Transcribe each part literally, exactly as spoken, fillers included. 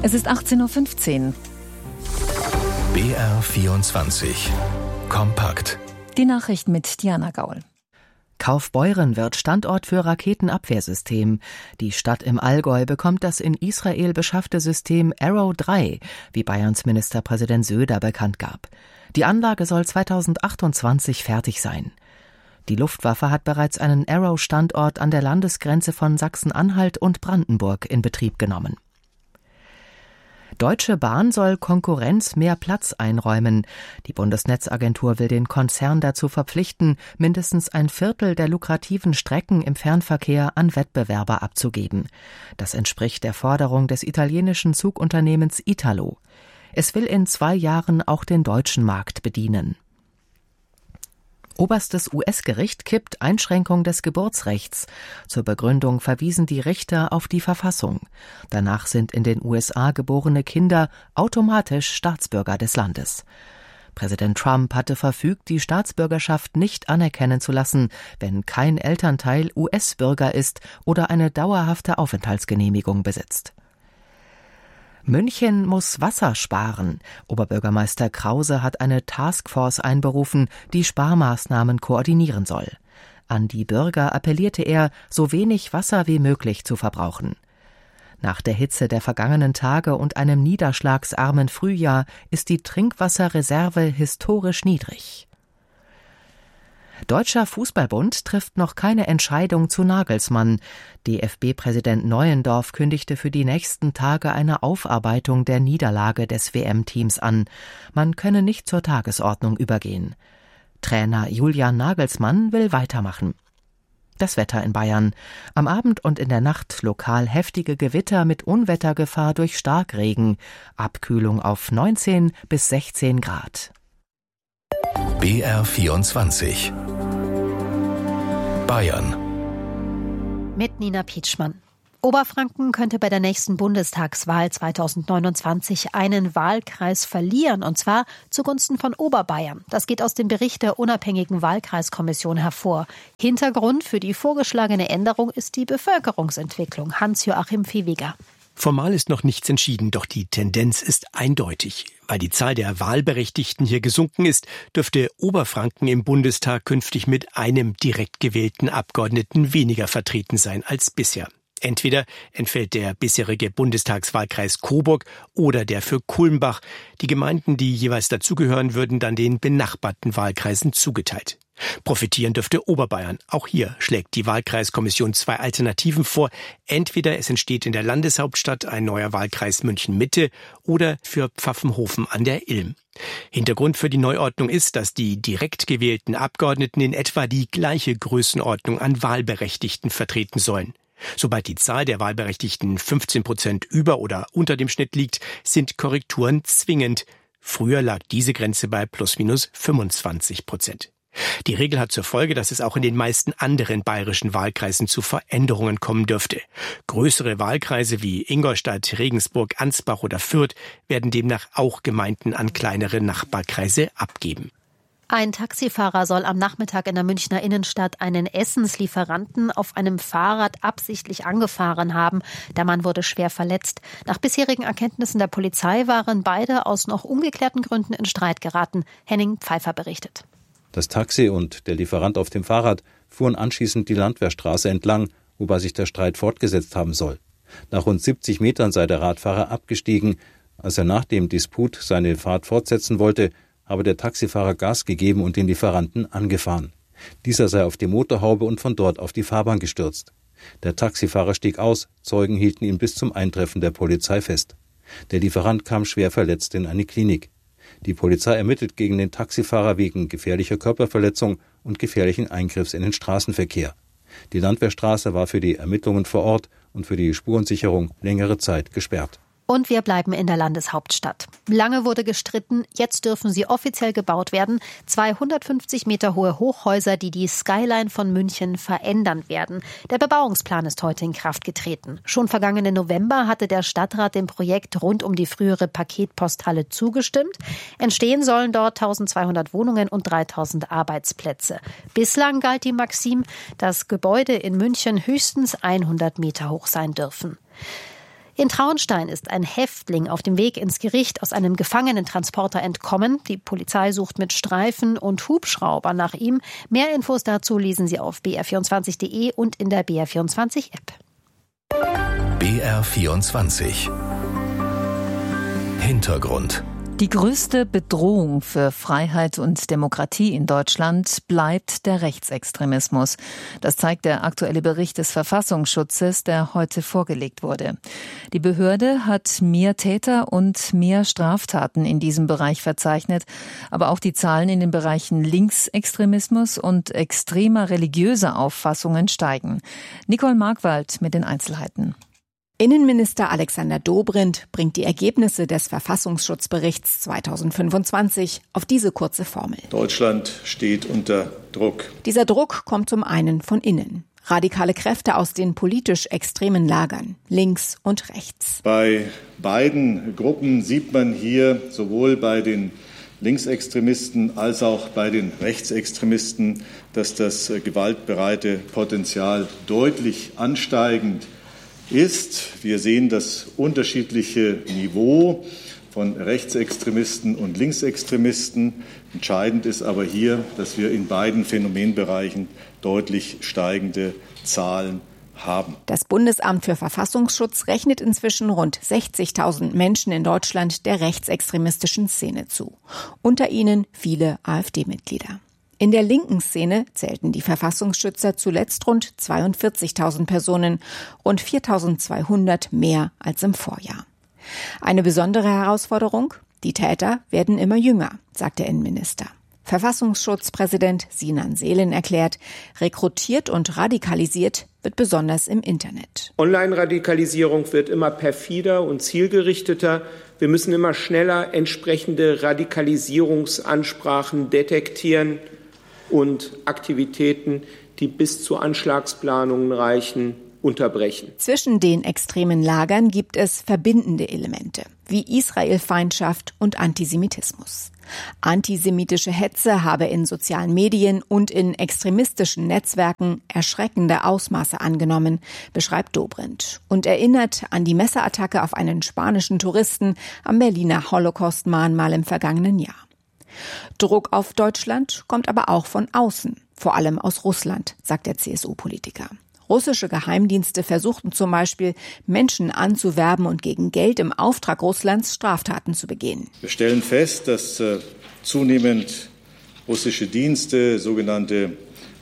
Es ist achtzehn Uhr fünfzehn. B R vierundzwanzig. Kompakt. Die Nachrichten mit Diana Gaul. Kaufbeuren wird Standort für Raketenabwehrsystem. Die Stadt im Allgäu bekommt das in Israel beschaffte System Arrow drei, wie Bayerns Ministerpräsident Söder bekannt gab. Die Anlage soll zweitausendachtundzwanzig fertig sein. Die Luftwaffe hat bereits einen Arrow-Standort an der Landesgrenze von Sachsen-Anhalt und Brandenburg in Betrieb genommen. Deutsche Bahn soll Konkurrenz mehr Platz einräumen. Die Bundesnetzagentur will den Konzern dazu verpflichten, mindestens ein Viertel der lukrativen Strecken im Fernverkehr an Wettbewerber abzugeben. Das entspricht der Forderung des italienischen Zugunternehmens Italo. Es will in zwei Jahren auch den deutschen Markt bedienen. Oberstes U S-Gericht kippt Einschränkung des Geburtsrechts. Zur Begründung verwiesen die Richter auf die Verfassung. Danach sind in den U S A geborene Kinder automatisch Staatsbürger des Landes. Präsident Trump hatte verfügt, die Staatsbürgerschaft nicht anerkennen zu lassen, wenn kein Elternteil U S-Bürger ist oder eine dauerhafte Aufenthaltsgenehmigung besitzt. München muss Wasser sparen. Oberbürgermeister Krause hat eine Taskforce einberufen, die Sparmaßnahmen koordinieren soll. An die Bürger appellierte er, so wenig Wasser wie möglich zu verbrauchen. Nach der Hitze der vergangenen Tage und einem niederschlagsarmen Frühjahr ist die Trinkwasserreserve historisch niedrig. Deutscher Fußballbund trifft noch keine Entscheidung zu Nagelsmann. D F B-Präsident Neuendorf kündigte für die nächsten Tage eine Aufarbeitung der Niederlage des W M-Teams an. Man könne nicht zur Tagesordnung übergehen. Trainer Julian Nagelsmann will weitermachen. Das Wetter in Bayern. Am Abend und in der Nacht lokal heftige Gewitter mit Unwettergefahr durch Starkregen. Abkühlung auf neunzehn bis sechzehn Grad. B R vierundzwanzig. Bayern. Mit Nina Pietschmann. Oberfranken könnte bei der nächsten Bundestagswahl zweitausendneunundzwanzig einen Wahlkreis verlieren, und zwar zugunsten von Oberbayern. Das geht aus dem Bericht der unabhängigen Wahlkreiskommission hervor. Hintergrund für die vorgeschlagene Änderung ist die Bevölkerungsentwicklung. Hans-Joachim Viehweger. Formal ist noch nichts entschieden, doch die Tendenz ist eindeutig. Weil die Zahl der Wahlberechtigten hier gesunken ist, dürfte Oberfranken im Bundestag künftig mit einem direkt gewählten Abgeordneten weniger vertreten sein als bisher. Entweder entfällt der bisherige Bundestagswahlkreis Coburg oder der für Kulmbach. Die Gemeinden, die jeweils dazugehören, würden dann den benachbarten Wahlkreisen zugeteilt. Profitieren dürfte Oberbayern. Auch hier schlägt die Wahlkreiskommission zwei Alternativen vor. Entweder es entsteht in der Landeshauptstadt ein neuer Wahlkreis München-Mitte oder für Pfaffenhofen an der Ilm. Hintergrund für die Neuordnung ist, dass die direkt gewählten Abgeordneten in etwa die gleiche Größenordnung an Wahlberechtigten vertreten sollen. Sobald die Zahl der Wahlberechtigten fünfzehn Prozent über oder unter dem Schnitt liegt, sind Korrekturen zwingend. Früher lag diese Grenze bei plus minus fünfundzwanzig Prozent. Die Regel hat zur Folge, dass es auch in den meisten anderen bayerischen Wahlkreisen zu Veränderungen kommen dürfte. Größere Wahlkreise wie Ingolstadt, Regensburg, Ansbach oder Fürth werden demnach auch Gemeinden an kleinere Nachbarkreise abgeben. Ein Taxifahrer soll am Nachmittag in der Münchner Innenstadt einen Essenslieferanten auf einem Fahrrad absichtlich angefahren haben. Der Mann wurde schwer verletzt. Nach bisherigen Erkenntnissen der Polizei waren beide aus noch ungeklärten Gründen in Streit geraten. Henning Pfeiffer berichtet. Das Taxi und der Lieferant auf dem Fahrrad fuhren anschließend die Landwehrstraße entlang, wobei sich der Streit fortgesetzt haben soll. Nach rund siebzig Metern sei der Radfahrer abgestiegen. Als er nach dem Disput seine Fahrt fortsetzen wollte, habe der Taxifahrer Gas gegeben und den Lieferanten angefahren. Dieser sei auf die Motorhaube und von dort auf die Fahrbahn gestürzt. Der Taxifahrer stieg aus, Zeugen hielten ihn bis zum Eintreffen der Polizei fest. Der Lieferant kam schwer verletzt in eine Klinik. Die Polizei ermittelt gegen den Taxifahrer wegen gefährlicher Körperverletzung und gefährlichen Eingriffs in den Straßenverkehr. Die Landwehrstraße war für die Ermittlungen vor Ort und für die Spurensicherung längere Zeit gesperrt. Und wir bleiben in der Landeshauptstadt. Lange wurde gestritten, jetzt dürfen sie offiziell gebaut werden. zweihundertfünfzig Meter hohe Hochhäuser, die die Skyline von München verändern werden. Der Bebauungsplan ist heute in Kraft getreten. Schon vergangenen November hatte der Stadtrat dem Projekt rund um die frühere Paketposthalle zugestimmt. Entstehen sollen dort eintausendzweihundert Wohnungen und dreitausend Arbeitsplätze. Bislang galt die Maxim, dass Gebäude in München höchstens hundert Meter hoch sein dürfen. In Traunstein ist ein Häftling auf dem Weg ins Gericht aus einem Gefangenentransporter entkommen. Die Polizei sucht mit Streifen und Hubschrauber nach ihm. Mehr Infos dazu lesen Sie auf b r vierundzwanzig punkt d e und in der B R vierundzwanzig App. B R vierundzwanzig Hintergrund. Die größte Bedrohung für Freiheit und Demokratie in Deutschland bleibt der Rechtsextremismus. Das zeigt der aktuelle Bericht des Verfassungsschutzes, der heute vorgelegt wurde. Die Behörde hat mehr Täter und mehr Straftaten in diesem Bereich verzeichnet, aber auch die Zahlen in den Bereichen Linksextremismus und extremer religiöser Auffassungen steigen. Nicole Markwald mit den Einzelheiten. Innenminister Alexander Dobrindt bringt die Ergebnisse des Verfassungsschutzberichts zweitausendfünfundzwanzig auf diese kurze Formel. Deutschland steht unter Druck. Dieser Druck kommt zum einen von innen. Radikale Kräfte aus den politisch extremen Lagern, links und rechts. Bei beiden Gruppen sieht man hier sowohl bei den Linksextremisten als auch bei den Rechtsextremisten, dass das gewaltbereite Potenzial deutlich ansteigend ist. Wir sehen das unterschiedliche Niveau von Rechtsextremisten und Linksextremisten. Entscheidend ist aber hier, dass wir in beiden Phänomenbereichen deutlich steigende Zahlen haben. Das Bundesamt für Verfassungsschutz rechnet inzwischen rund sechzigtausend Menschen in Deutschland der rechtsextremistischen Szene zu. Unter ihnen viele AfD-Mitglieder. In der linken Szene zählten die Verfassungsschützer zuletzt rund zweiundvierzigtausend Personen, rund viertausendzweihundert mehr als im Vorjahr. Eine besondere Herausforderung? Die Täter werden immer jünger, sagt der Innenminister. Verfassungsschutzpräsident Sinan Seelen erklärt, rekrutiert und radikalisiert wird besonders im Internet. Online-Radikalisierung wird immer perfider und zielgerichteter. Wir müssen immer schneller entsprechende Radikalisierungsansprachen detektieren und Aktivitäten, die bis zu Anschlagsplanungen reichen, unterbrechen. Zwischen den extremen Lagern gibt es verbindende Elemente, wie Israelfeindschaft und Antisemitismus. Antisemitische Hetze habe in sozialen Medien und in extremistischen Netzwerken erschreckende Ausmaße angenommen, beschreibt Dobrindt und erinnert an die Messerattacke auf einen spanischen Touristen am Berliner Holocaust-Mahnmal im vergangenen Jahr. Druck auf Deutschland kommt aber auch von außen, vor allem aus Russland, sagt der C S U-Politiker. Russische Geheimdienste versuchten zum Beispiel, Menschen anzuwerben und gegen Geld im Auftrag Russlands Straftaten zu begehen. Wir stellen fest, dass äh, zunehmend russische Dienste, sogenannte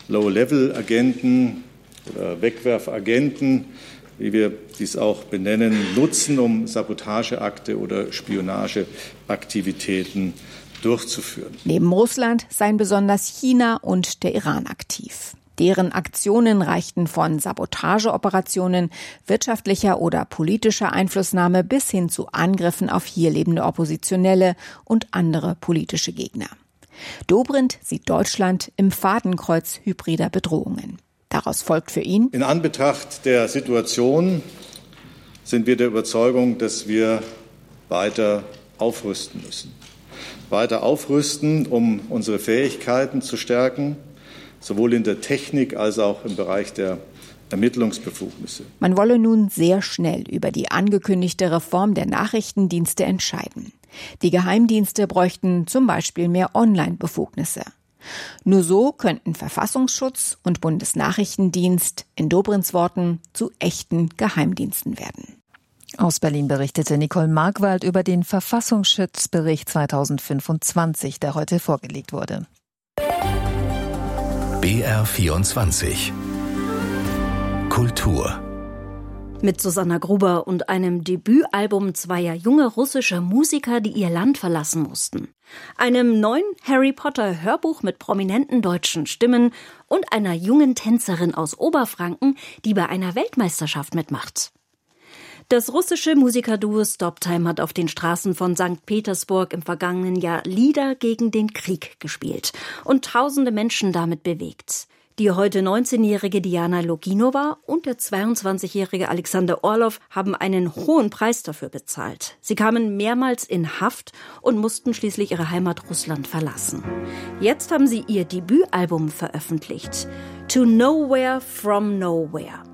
Low-Level-Agenten oder Wegwerfagenten, wie wir dies auch benennen, nutzen, um Sabotageakte oder Spionageaktivitäten durchzuführen. Neben Russland seien besonders China und der Iran aktiv. Deren Aktionen reichten von Sabotageoperationen, wirtschaftlicher oder politischer Einflussnahme bis hin zu Angriffen auf hier lebende Oppositionelle und andere politische Gegner. Dobrindt sieht Deutschland im Fadenkreuz hybrider Bedrohungen. Daraus folgt für ihn: In Anbetracht der Situation sind wir der Überzeugung, dass wir weiter aufrüsten müssen. Weiter aufrüsten, um unsere Fähigkeiten zu stärken, sowohl in der Technik als auch im Bereich der Ermittlungsbefugnisse. Man wolle nun sehr schnell über die angekündigte Reform der Nachrichtendienste entscheiden. Die Geheimdienste bräuchten zum Beispiel mehr Online-Befugnisse. Nur so könnten Verfassungsschutz und Bundesnachrichtendienst in Dobrindts Worten zu echten Geheimdiensten werden. Aus Berlin berichtete Nicole Markwald über den Verfassungsschutzbericht zweitausendfünfundzwanzig, der heute vorgelegt wurde. B R vierundzwanzig Kultur. Mit Susanna Gruber und einem Debütalbum zweier junger russischer Musiker, die ihr Land verlassen mussten. Einem neuen Harry Potter Hörbuch mit prominenten deutschen Stimmen und einer jungen Tänzerin aus Oberfranken, die bei einer Weltmeisterschaft mitmacht. Das russische Musikerduo Stoptime hat auf den Straßen von Sankt Petersburg im vergangenen Jahr Lieder gegen den Krieg gespielt und tausende Menschen damit bewegt. Die heute neunzehnjährige Diana Loginova und der zweiundzwanzigjährige Alexander Orlov haben einen hohen Preis dafür bezahlt. Sie kamen mehrmals in Haft und mussten schließlich ihre Heimat Russland verlassen. Jetzt haben sie ihr Debütalbum veröffentlicht, To Nowhere from Nowhere.